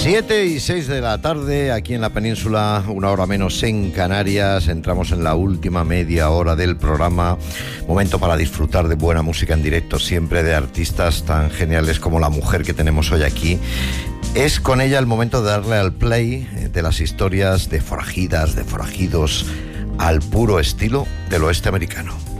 7:06 de la tarde, aquí en la península, una hora menos en Canarias. Entramos en la última media hora del programa. Momento para disfrutar de buena música en directo, siempre de artistas tan geniales como la mujer que tenemos hoy aquí. Es con ella el momento de darle al play de las historias de forajidas, de forajidos, al puro estilo del oeste americano.